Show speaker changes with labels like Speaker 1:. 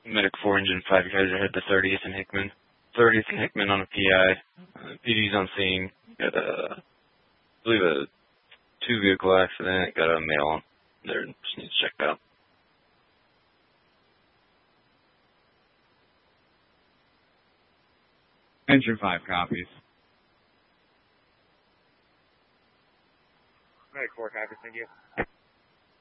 Speaker 1: Medic 4, Engine 5, you guys are headed to 30th and Hickman. 30th and Hickman on a PI. PD's on scene. Got I believe a 2-vehicle accident. Got a male on there. Just needs checked out.
Speaker 2: Engine 5 copies.
Speaker 3: Medic 4 copies, thank you.